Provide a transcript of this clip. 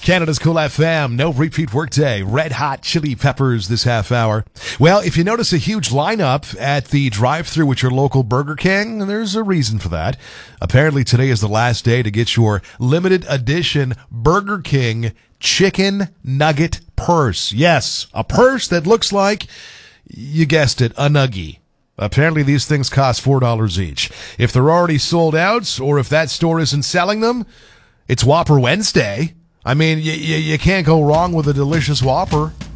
Canada's Cool FM, no repeat workday, red hot chili peppers this half hour. Well, if you notice a huge lineup at the drive-thru at your local Burger King, there's a reason for that. Apparently today is the last day to get your limited edition Burger King chicken nugget purse. Yes, a purse that looks like, you guessed it, a nuggie. Apparently these things cost $4 each. If they're already sold out, or if that store isn't selling them, it's Whopper Wednesday. I mean, you can't go wrong with a delicious Whopper.